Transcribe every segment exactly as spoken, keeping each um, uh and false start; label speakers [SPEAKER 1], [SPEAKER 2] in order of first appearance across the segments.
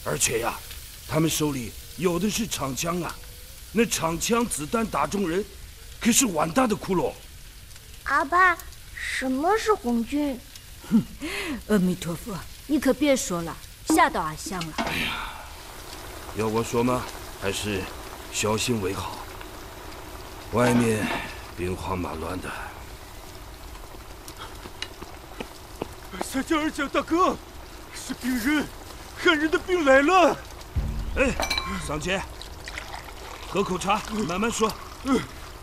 [SPEAKER 1] 而且呀，他们手里有的是长枪啊，那长枪子弹打中人，可是碗大的窟窿。
[SPEAKER 2] 阿爸，什么是红军？
[SPEAKER 3] 哼，阿弥陀佛，你可别说了，吓到阿香了。
[SPEAKER 1] 哎呀，要我说嘛，还是小心为好。外面兵荒马乱的。
[SPEAKER 4] 三江二江大哥，是病人，汉人的兵来了。
[SPEAKER 1] 哎，桑杰，喝口茶，慢慢说。
[SPEAKER 4] 嗯。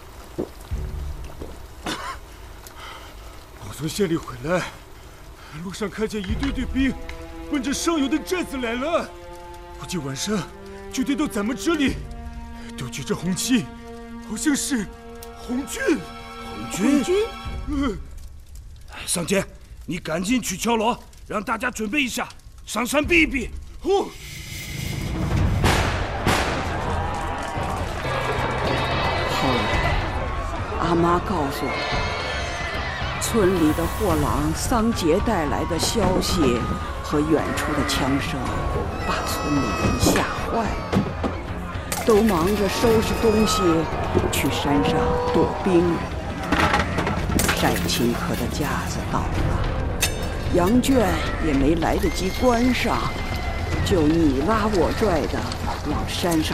[SPEAKER 4] 我从县里回来，路上看见一队队兵奔着上游的寨子来了，估计晚上就得到咱们这里，都举着红旗，好像是红军。
[SPEAKER 1] 红军？
[SPEAKER 3] 红军？
[SPEAKER 4] 嗯。
[SPEAKER 1] 桑杰，你赶紧去敲锣，让大家准备一下，上山避一避。
[SPEAKER 4] 哦。
[SPEAKER 5] 后来，阿妈告诉我，村里的货郎桑杰带来的消息和远处的枪声，把村里人吓坏了，都忙着收拾东西去山上躲兵。晒青稞的架子到了，羊圈也没来得及关上，就你拉我拽的往山上